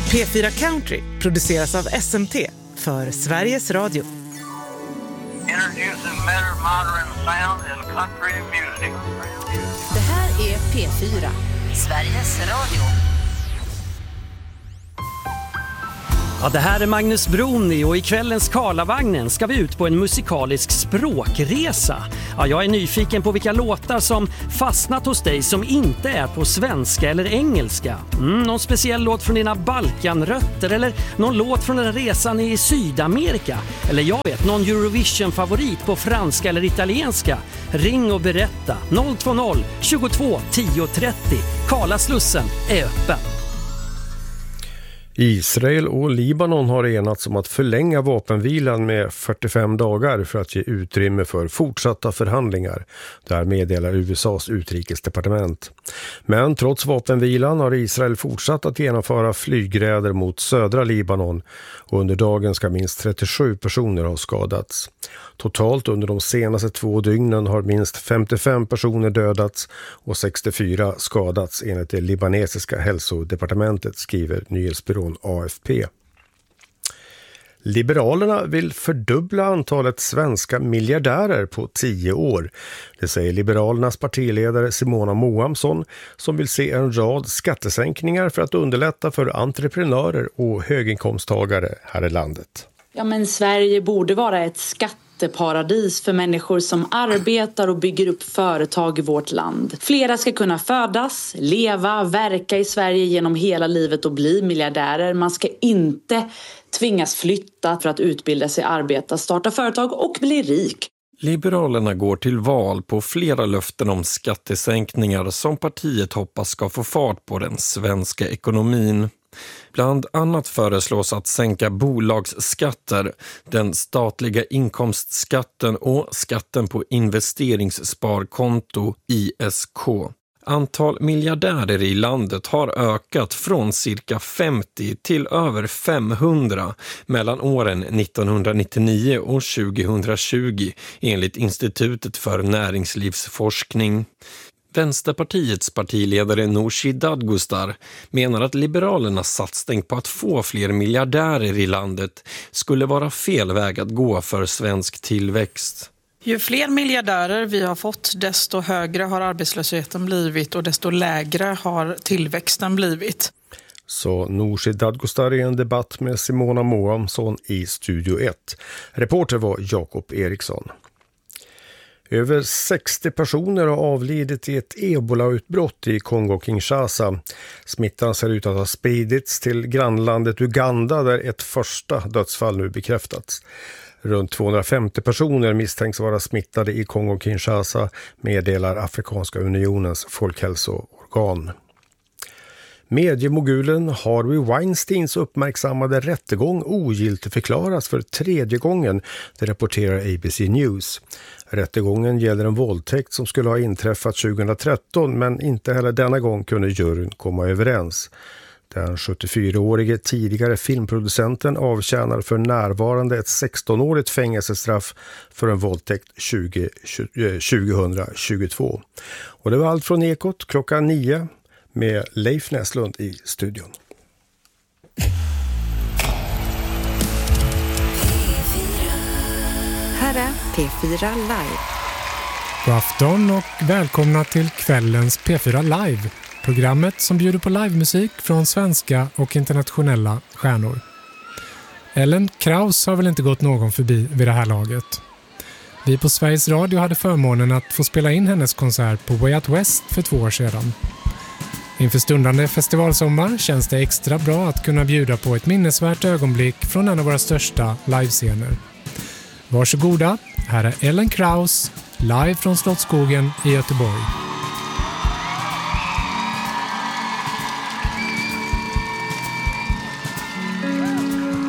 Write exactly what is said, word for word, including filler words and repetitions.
P fyra Country produceras av S M T för Sveriges Radio. Introducing better modern sound in country music. Det här är P fyra, Sveriges Radio. Ja, det här är Magnus Broni och i kvällens Karlavagnen ska vi ut på en musikalisk språkresa. Ja, jag är nyfiken på vilka låtar som fastnat hos dig som inte är på svenska eller engelska. Mm, någon speciell låt från dina Balkanrötter eller någon låt från den resan i Sydamerika. Eller jag vet, någon Eurovision-favorit på franska eller italienska. Ring och berätta. noll två noll tjugotvå tio trettio. Karlaslussen är öppen. Israel och Libanon har enats om att förlänga vapenvilan med fyrtiofem dagar för att ge utrymme för fortsatta förhandlingar. Där meddelar U S A:s utrikesdepartement. Men trots vapenvilan har Israel fortsatt att genomföra flygräder mot södra Libanon och under dagen ska minst trettiosju personer ha skadats. Totalt under de senaste två dygnen har minst femtiofem personer dödats och sextiofyra skadats enligt det libanesiska hälsodepartementet, skriver nyhetsbyrån A F P. Liberalerna vill fördubbla antalet svenska miljardärer på tio år. Det säger Liberalernas partiledare Simona Moamsson som vill se en rad skattesänkningar för att underlätta för entreprenörer och höginkomsttagare här i landet. Ja, men Sverige borde vara ett skatteparadis för människor som arbetar och bygger upp företag i vårt land. Flera ska kunna födas, leva, verka i Sverige genom hela livet och bli miljardärer. Man ska inte tvingas flytta för att utbilda sig, arbeta, starta företag och bli rik. Liberalerna går till val på flera löften om skattesänkningar som partiet hoppas ska få fart på den svenska ekonomin. Bland annat föreslås att sänka bolagsskatter, den statliga inkomstskatten och skatten på investeringssparkonto I S K. Antal miljardärer i landet har ökat från cirka femtio till över femhundra mellan åren nittonhundranittionio och tjugohundratjugo enligt Institutet för näringslivsforskning. Vänsterpartiets partiledare Nooshi Dadgostar menar att Liberalernas satsning på att få fler miljardärer i landet skulle vara fel väg att gå för svensk tillväxt. Ju fler miljardärer vi har fått, desto högre har arbetslösheten blivit och desto lägre har tillväxten blivit. Så Nooshi Dadgostar i en debatt med Simona Moamsson i Studio ett. Reporter var Jakob Eriksson. Över sextio personer har avlidit i ett ebola-utbrott i Kongo-Kinshasa. Smittan ser ut att ha spridits till grannlandet Uganda där ett första dödsfall nu bekräftats. Runt tvåhundrafemtio personer misstänks vara smittade i Kongo-Kinshasa, meddelar Afrikanska unionens folkhälsoorgan. Mediemogulen Harvey Weinsteins uppmärksammade rättegång ogiltigförklaras för tredje gången, det rapporterar A B C News. Rättegången gäller en våldtäkt som skulle ha inträffat tjugohundratretton, men inte heller denna gång kunde juryn komma överens. Den sjuttiofyraårige tidigare filmproducenten avtjänar för närvarande ett sextonårigt fängelsestraff för en våldtäkt tjugohundratjugotvå. Och det var allt från Ekot klockan nio med Leif Näslund i studion. Här är P fyra Live. God afton och välkomna till kvällens P fyra Live. Programmet som bjuder på livemusik från svenska och internationella stjärnor. Ellen Kraus har väl inte gått någon förbi vid det här laget. Vi på Sveriges Radio hade förmånen att få spela in hennes konsert på Way Out West för två år sedan. Inför stundande festivalsommar känns det extra bra att kunna bjuda på ett minnesvärt ögonblick från en av våra största livescener. Varsågoda, här är Ellen Kraus live från Slottsskogen i Göteborg.